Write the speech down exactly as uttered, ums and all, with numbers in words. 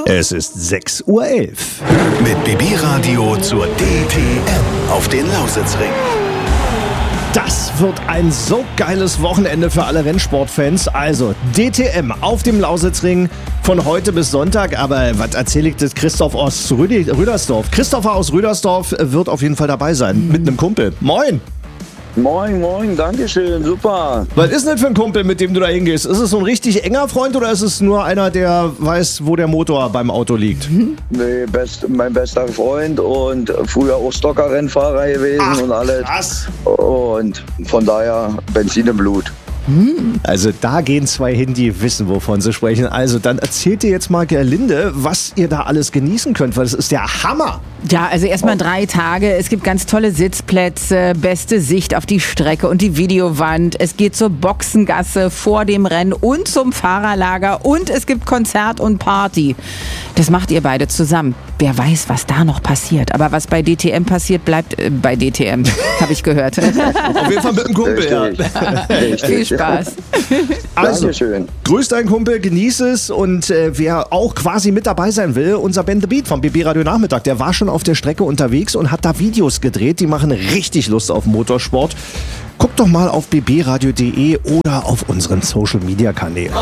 Es ist sechs Uhr elf. Mit B B-Radio zur D T M auf den Lausitzring. Das wird ein so geiles Wochenende für alle Rennsportfans. Also D T M auf dem Lausitzring von heute bis Sonntag. Aber was erzähle ich das Christoph aus Rüdi- Rüdersdorf? Christopher aus Rüdersdorf wird auf jeden Fall dabei sein. Mit einem Kumpel. Moin! Moin, moin, dankeschön, super. Was ist denn für ein Kumpel, mit dem du da hingehst? Ist es so ein richtig enger Freund oder ist es nur einer, der weiß, wo der Motor beim Auto liegt? Nee, best, mein bester Freund und früher auch Stocker-Rennfahrer gewesen. Ach, und alles. krass. Und von daher Benzin im Blut. Also da gehen zwei hin, die wissen, wovon sie sprechen. Also dann erzählt ihr jetzt mal, Gerlinde, was ihr da alles genießen könnt, weil das ist der Hammer. Ja, also erstmal drei Tage. Es gibt ganz tolle Sitzplätze, beste Sicht auf die Strecke und die Videowand. Es geht zur Boxengasse vor dem Rennen und zum Fahrerlager und es gibt Konzert und Party. Das macht ihr beide zusammen. Wer weiß, was da noch passiert. Aber was bei D T M passiert, bleibt äh, bei D T M, habe ich gehört. Auf jeden Fall mit dem Kumpel, ja. Richtig. Viel Spaß. Also, Dankeschön. grüß deinen Kumpel, genieß es und äh, wer auch quasi mit dabei sein will, unser Ben The Beat vom B B-Radio Nachmittag, der war schon auf der Strecke unterwegs und hat da Videos gedreht, die machen richtig Lust auf Motorsport. Guckt doch mal auf b b radio punkt d e oder auf unseren Social-Media-Kanälen.